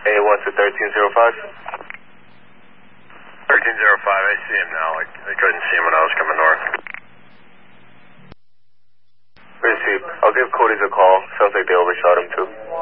A1 to 1305. 1305, I see him now. I couldn't see him when I was coming north. Received. I'll give Cody's a call. Sounds like they overshot him too.